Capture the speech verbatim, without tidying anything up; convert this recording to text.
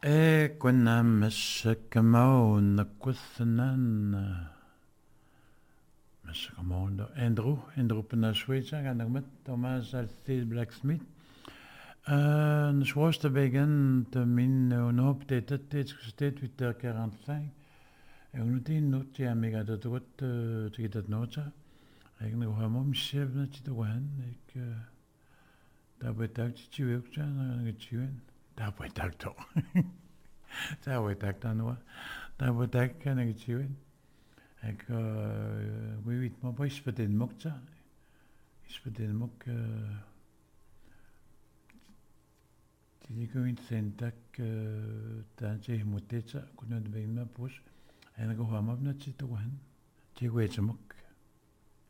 E kunna mashkamau nakuthnan mashkamau Andrew Andrew penashwecha ganagmat Thomas Alcide Blacksmith. Euh, je vois que begin de min on a peut-être peut-être huit heures quarante-cinq et on était une autre qui a méga de droite qui était note avec nous vraiment monsieur na ti de wan et que da betak ti tu veux que na tu da betak to da betak ta no da betak na tu et que oui oui moi pas je peux te moque ça je peux te moque Tidi kuin sentak tanche mutesa kuna de bima push en go hama na chito wan ti we chamok